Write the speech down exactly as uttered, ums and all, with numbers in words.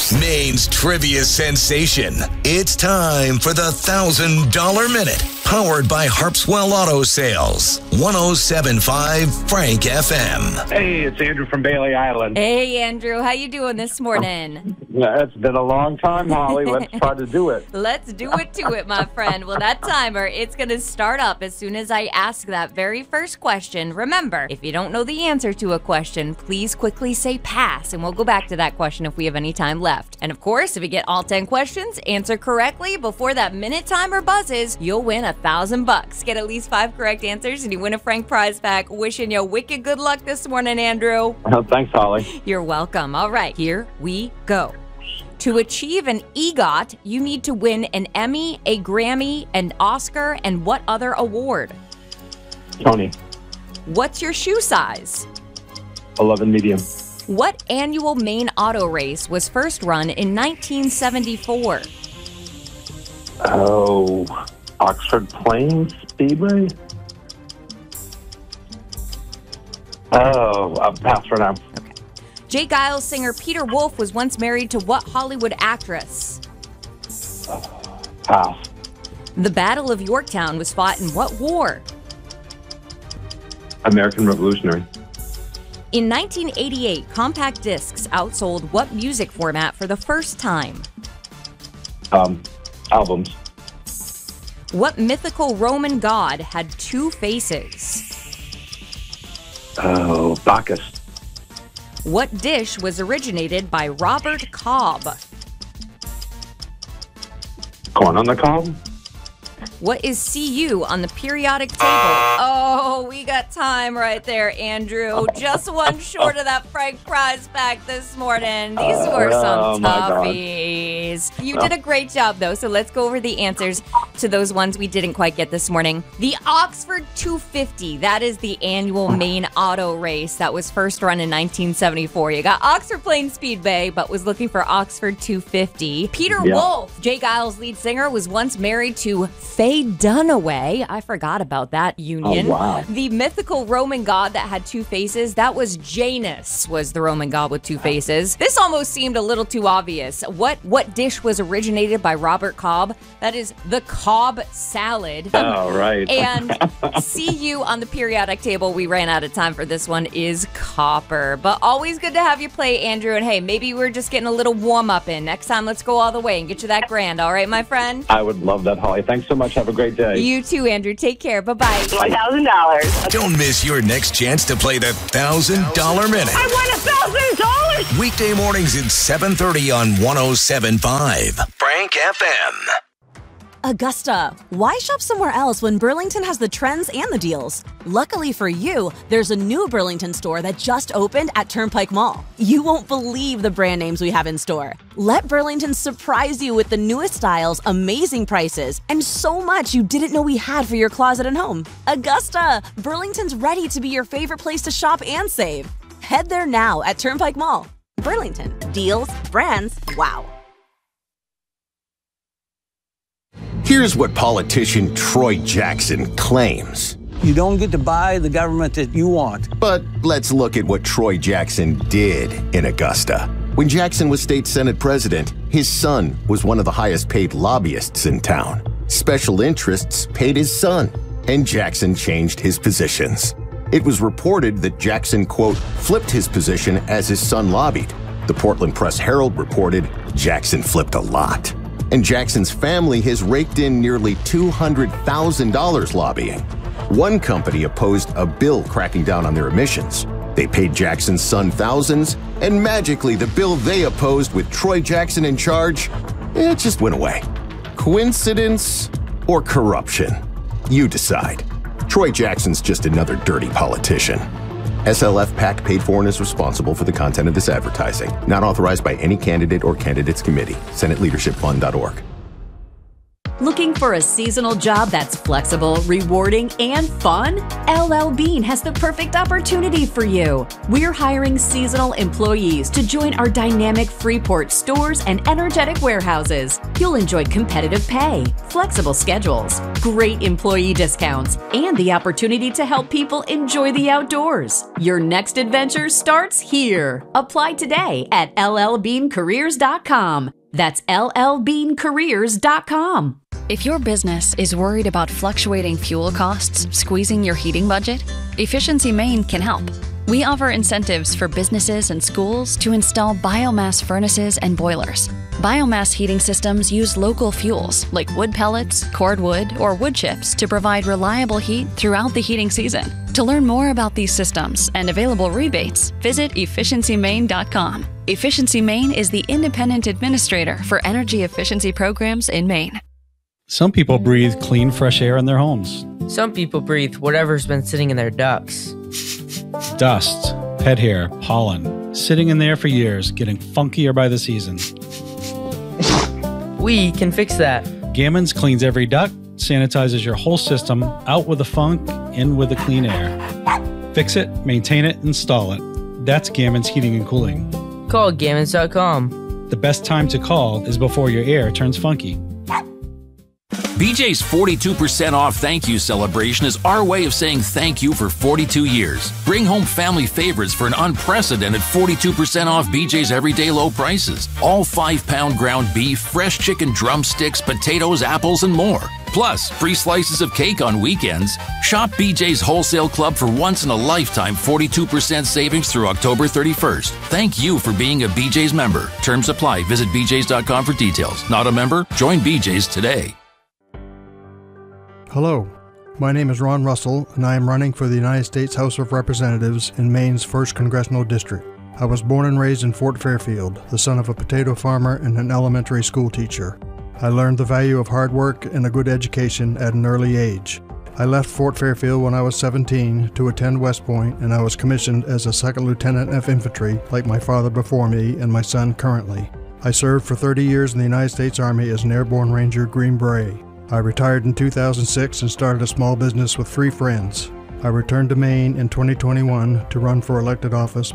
Maine's trivia sensation. It's time for the one thousand dollars Minute, powered by Harpswell Auto Sales. one oh seven point five Frank F M. Hey, it's Andrew from Bailey Island. Hey, Andrew. How you doing this morning? Yeah, it's been a long time, Holly. Let's try to do it. Let's do it to it, my friend. Well, that timer, it's going to start up as soon as I ask that very first question. Remember, if you don't know the answer to a question, please quickly say pass, and we'll go back to that question if we have any time left. And of course, if you get all ten questions, answer correctly before that minute timer buzzes, you'll win a thousand bucks. Get at least five correct answers, and you win a Frank prize pack. Wishing you wicked good luck this morning, Andrew. Uh, thanks, Holly. You're welcome. All right, here we go. To achieve an EGOT, you need to win an Emmy, a Grammy, an Oscar, and what other award? Tony. What's your shoe size? eleven medium. What annual Maine auto race was first run in nineteen seventy-four? Oh, Oxford Plains Speedway? Oh, uh, pass for now. Okay. Jay Giles singer Peter Wolf was once married to what Hollywood actress? Uh, pass. The Battle of Yorktown was fought in what war? American Revolutionary. In nineteen eighty-eight, compact discs outsold what music format for the first time? Um, albums. What mythical Roman god had two faces? Oh, Bacchus. What dish was originated by Robert Cobb? Corn on the cob? What is C U on the periodic table? Oh, we got time right there, Andrew. Just one short of that Frank prize pack this morning. These were some oh toughies. You did a great job, though, so let's go over the answers to those ones we didn't quite get this morning. The Oxford two fifty, that is the annual Maine auto race that was first run in nineteen seventy-four. You got Oxford Plains Speedway, but was looking for Oxford two fifty. Peter Yeah. Wolf, Jay Giles' lead singer, was once married to Faye Dunaway. I forgot about that union. Oh, wow. The mythical Roman god that had two faces, that was Janus, was the Roman god with two faces. This almost seemed a little too obvious. What what dish was originated by Robert Cobb? That is the Cobb salad. Oh, right. And C U on the periodic table, we ran out of time for this one, is copper. But always good to have you play, Andrew. And hey, maybe we're just getting a little warm-up in. Next time, let's go all the way and get you that grand. All right, my friend? I would love that, Holly. Thanks so much. Have a great day. You too, Andrew. Take care. Bye-bye. one thousand dollars. Don't miss your next chance to play the one thousand dollars Minute. I won one thousand dollars! Weekday mornings at seven thirty on one oh seven point five Frank F M. Augusta, why shop somewhere else when Burlington has the trends and the deals? Luckily for you, there's a new Burlington store that just opened at Turnpike Mall. You won't believe the brand names we have in store. Let Burlington surprise you with the newest styles, amazing prices, and so much you didn't know we had for your closet and home. Augusta, Burlington's ready to be your favorite place to shop and save. Head there now at Turnpike Mall. Burlington, deals, brands, wow. Here's what politician Troy Jackson claims. You don't get to buy the government that you want. But let's look at what Troy Jackson did in Augusta. When Jackson was state senate president, his son was one of the highest paid lobbyists in town. Special interests paid his son, and Jackson changed his positions. It was reported that Jackson, quote, flipped his position as his son lobbied. The Portland Press-Herald reported Jackson flipped a lot. And Jackson's family has raked in nearly two hundred thousand dollars lobbying. One company opposed a bill cracking down on their emissions. They paid Jackson's son thousands, and magically the bill they opposed with Troy Jackson in charge, it just went away. Coincidence or corruption? You decide. Troy Jackson's just another dirty politician. S L F PAC paid for and is responsible for the content of this advertising. Not authorized by any candidate or candidates committee. Senate Leadership Fund dot org. Looking for a seasonal job that's flexible, rewarding, and fun? L L Bean has the perfect opportunity for you. We're hiring seasonal employees to join our dynamic Freeport stores and energetic warehouses. You'll enjoy competitive pay, flexible schedules, great employee discounts, and the opportunity to help people enjoy the outdoors. Your next adventure starts here. Apply today at L L bean careers dot com. That's L L bean careers dot com. If your business is worried about fluctuating fuel costs squeezing your heating budget, Efficiency Maine can help. We offer incentives for businesses and schools to install biomass furnaces and boilers. Biomass heating systems use local fuels like wood pellets, cordwood, or wood chips to provide reliable heat throughout the heating season. To learn more about these systems and available rebates, visit efficiency maine dot com. Efficiency Maine is the independent administrator for energy efficiency programs in Maine. Some people breathe clean, fresh air in their homes. Some people breathe whatever's been sitting in their ducts. Dust, pet hair, pollen, sitting in there for years, getting funkier by the season. We can fix that. Gammons cleans every duct, sanitizes your whole system, out with the funk, in with the clean air. Fix it, maintain it, install it. That's Gammons Heating and Cooling. Call gammons dot com. The best time to call is before your air turns funky. B J's forty-two percent off thank you celebration is our way of saying thank you for forty-two years. Bring home family favorites for an unprecedented forty-two percent off B J's everyday low prices. All five pound ground beef, fresh chicken drumsticks, potatoes, apples, and more. Plus, free slices of cake on weekends. Shop B J's Wholesale Club for once-in-a-lifetime forty-two percent savings through October thirty-first. Thank you for being a B J's member. Terms apply. Visit b j's dot com for details. Not a member? Join B J's today. Hello, my name is Ron Russell, and I am running for the United States House of Representatives in Maine's first Congressional District. I was born and raised in Fort Fairfield, the son of a potato farmer and an elementary school teacher. I learned the value of hard work and a good education at an early age. I left Fort Fairfield when I was seventeen to attend West Point, and I was commissioned as a second lieutenant of infantry, like my father before me and my son currently. I served for thirty years in the United States Army as an airborne ranger Green Beret. I retired in two thousand six and started a small business with three friends. I returned to Maine in twenty twenty-one to run for elected office